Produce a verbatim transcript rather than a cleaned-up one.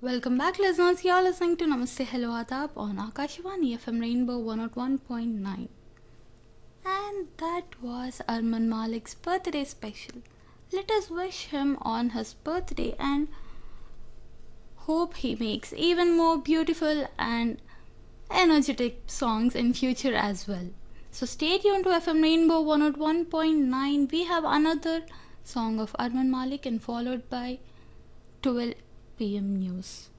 Welcome back, listeners. You're listening to Namaste Hello Adab on Akashvani F M Rainbow one oh one point nine. And that was Arman Malik's birthday special. Let us wish him on his birthday and hope he makes even more beautiful and energetic songs in future as well. So stay tuned to F M Rainbow one oh one point nine. We have another song of Arman Malik and followed by twelve p m news.